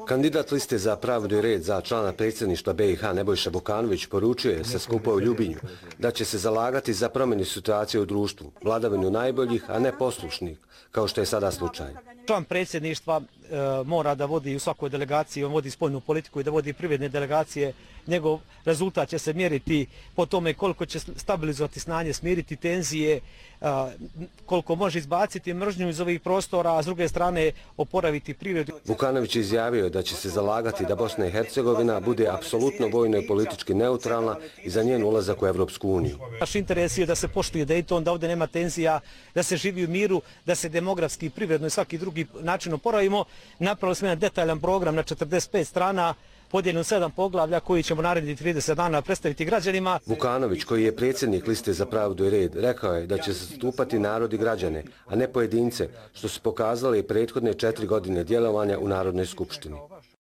Kandidat liste za pravdu i red za člana predsjedništva BiH Nebojša Bukanović poručio je sa skupa u Ljubinju da će se zalagati za promjenu situacije u društvu, vladavinu najboljih, a ne poslušnih, kao što je sada slučaj. Član predsjedništva mora da vodi u svakoj delegaciji, on vodi spoljnu politiku i da vodi privredne delegacije. Njegov rezultat će se mjeriti po tome koliko će stabilizovati snanje, smiriti tenzije, koliko može izbaciti mržnju iz ovih prostora, a s druge strane oporaviti privredu. Bukanović je izjavio da će se zalagati da Bosna i Hercegovina bude apsolutno vojno i politički neutralna i za njen ulazak u Evropsku uniju. Naš interes je da se poštuje Dayton, da ovdje nema tenzija, da se živi u miru, da se demografski, privredno i svaki drugi način oporavimo. Napravili smo jedan detaljan program na 45 strana, podijeljen u 7 poglavlja koji ćemo narediti 30 dana predstaviti građanima. Bukanović, koji je predsjednik liste za pravdu i red, rekao je da će zastupati narod i građane, a ne pojedince, što su pokazali prethodne 4 godine djelovanja u Narodnoj skupštini.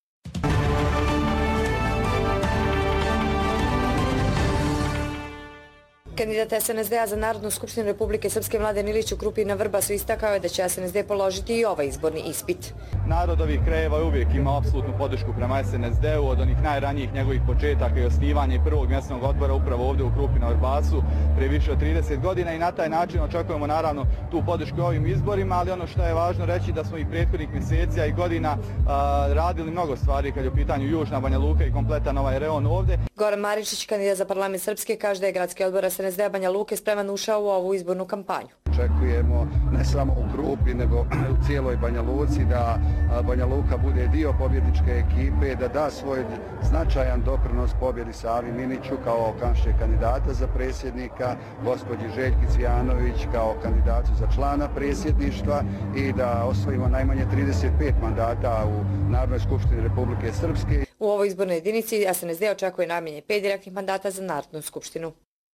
Kandidat SNSD-a za Narodnu skupštinu Republike Srpske Mladen Ilić u Krupi na Vrbasu istakao je da će SNSD položiti i ovaj izborni ispit. Narod ovih krajeva uvijek ima apsolutnu podršku prema SNSD-u od onih najranijih njegovih početaka i osnivanja i prvog mjesnog odbora upravo ovdje u Krupi na Vrbasu prije više od 30 godina i na taj način očekujemo naravno tu podršku ovim izborima, ali ono što je važno reći da smo i prethodnih mjeseci i godina radili mnogo stvari kad je u pitanju Južna Banja Luka i kompletan ovaj reon ovdje. Goran Maričić, kandidat za parlament Srpske, kaže da je gradski odbor SNSD Banja Luke spreman ušao u ovu izbornu kampanju. Očekujemo ne samo u Krupi, nego u cijeloj Banja Luci da Banja Luka bude dio pobjedničke ekipe, da da svoj značajan doprinos pobjedi Savi Miniću kao kandiše kandidata za predsjednika, gospođi Željki Cvijanović kao kandidatu za člana predsjedništva i da osvojimo najmanje 35 mandata u Narodnoj skupštini Republike Srpske. U ovoj izbornoj jedinici SNSD očekuje najmanje 5 direktnih mandata za Narodnu skupštinu.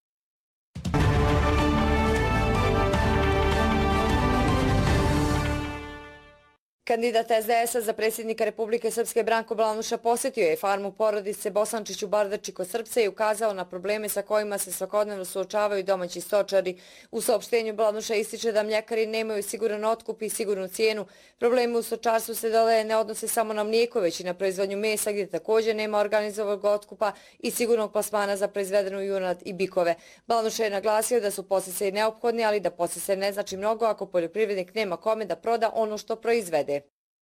Kandidat SDS-a za predsjednika Republike Srpske Branko Blanuša posjetio je farmu porodice Bosančić u Bardači kod Srpce i ukazao na probleme sa kojima se svakodnevno suočavaju domaći stočari. U saopštenju Blanuša ističe da mljekari nemaju siguran otkup i sigurnu cijenu. Problemi u stočarstvu se dole ne odnose samo na mlijeko, već i na proizvodnju mesa gdje također nema organizovanog otkupa i sigurnog plasmana za proizvedenu junad i bikove. Blanuša je naglasio da su podsticaji neophodni, ali da podsticaj ne znači mnogo ako poljoprivrednik nema kome da proda ono što proizvede.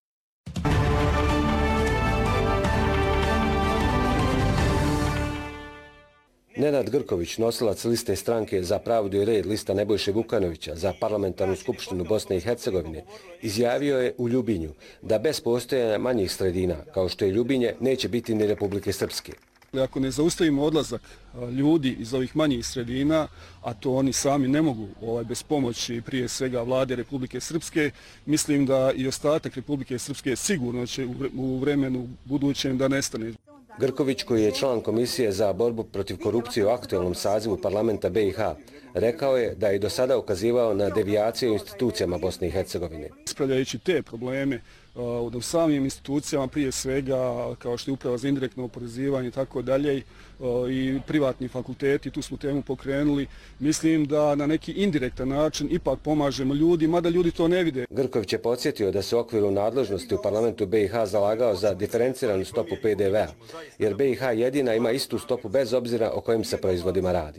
Nenad Grković, nosilac liste stranke za pravdu i red lista Nebojše Bukanovića za parlamentarnu skupštinu Bosne i Hercegovine, izjavio je u Ljubinju da bez postojanja manjih sredina, kao što je Ljubinje, neće biti ni Republike Srpske. Ako ne zaustavimo odlazak ljudi iz ovih manjih sredina, a to oni sami ne mogu bez pomoći prije svega vlade Republike Srpske, mislim da i ostatak Republike Srpske sigurno će u vremenu budućem da nestane. Grković, koji je član Komisije za borbu protiv korupcije u aktualnom sazivu parlamenta BiH, rekao je da je do sada ukazivao na devijacije u institucijama Bosne i Hercegovine. Ispravljajući te probleme u samim institucijama, prije svega kao što je uprava za indirektno oporezivanje i tako dalje, i privatni fakulteti, tu smo temu pokrenuli. Mislim da na neki indirektan način ipak pomažemo ljudi, mada ljudi to ne vide. Grković je podsjetio da se u okviru nadležnosti u parlamentu BiH zalagao za diferenciranu stopu PDV-a, jer BiH jedina ima istu stopu bez obzira o kojim se proizvodima radi.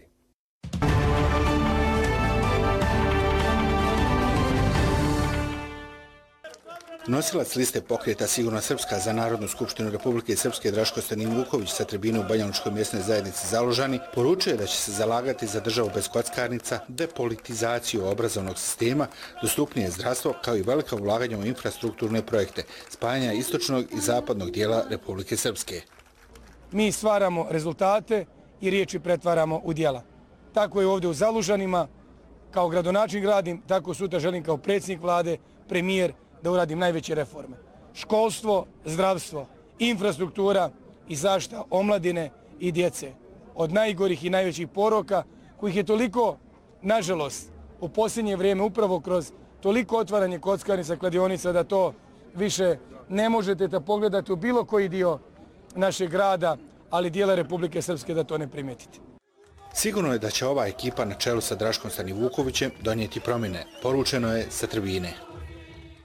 Nosilac liste pokreta Sigurna Srpska za Narodnu skupštinu Republike Srpske Draško Stanimović sa tribine u Banjalučkoj mjesnoj zajednici Zalužani poručuje da će se zalagati za državu bez kockarnica, depolitizaciju obrazovnog sistema, dostupnije zdravstvo kao i velika ulaganja u infrastrukturne projekte, spajanja istočnog i zapadnog dijela Republike Srpske. Mi stvaramo rezultate i riječi pretvaramo u djela. Tako je ovdje u Zalužanima, kao gradonačelnik gradim, tako sutra želim kao predsjednik vlade, premijer, da uradim najveće reforme. Školstvo, zdravstvo, infrastruktura i zaštita omladine i djece. Od najgorih i najvećih poroka, kojih je toliko, nažalost, u posljednje vrijeme upravo kroz toliko otvaranje kockarnica, kladionica, da to više ne možete da pogledate u bilo koji dio našeg grada, ali dijela Republike Srpske da to ne primijetite. Sigurno je da će ova ekipa na čelu sa Draškom Stanivukovićem donijeti promjene, poručeno je sa tribine.